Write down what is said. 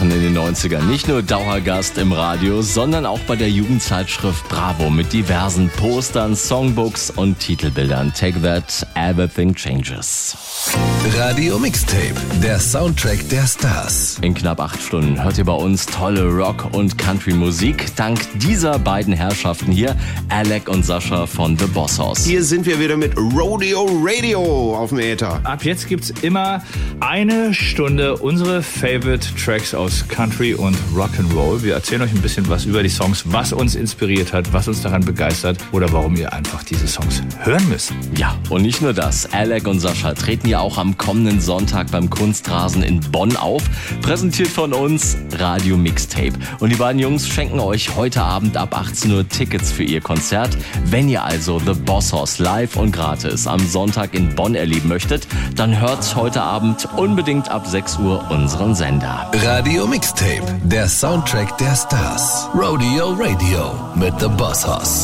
Jahren in den 90ern nicht nur Dauergast im Radio, sondern auch bei der Jugendzeitschrift Bravo mit diversen Postern, Songbooks und Titelbildern. Take That, Everything Changes. Radio Mixtape, der Soundtrack der Stars. In knapp 8 Stunden hört ihr bei uns tolle Rock- und Country-Musik. Dank dieser beiden Herrschaften hier, Alec und Sascha von The Boss Hoss. Hier sind wir wieder mit Rodeo Radio auf dem Äther. Ab jetzt gibt's immer eine Stunde unsere Favorite Tracks aus Country und Rock'n'Roll. Wir erzählen euch ein bisschen was über die Songs, was uns inspiriert hat, was uns daran begeistert oder warum ihr einfach diese Songs hören müsst. Ja, und nicht nur das. Alec und Sascha treten ja auch am kommenden Sonntag beim Kunstrasen in Bonn auf. Präsentiert von uns Radio Mixtape. Und die beiden Jungs schenken euch heute Abend ab 18 Uhr Tickets für ihr Konzert. Wenn ihr also The Boss Hoss live und gratis am Sonntag in Bonn erleben möchtet, dann hört heute Abend unbedingt ab 6 Uhr unseren Sender. Radio Mixtape, der Soundtrack der Stars. Rodeo Radio mit The Boss Hoss.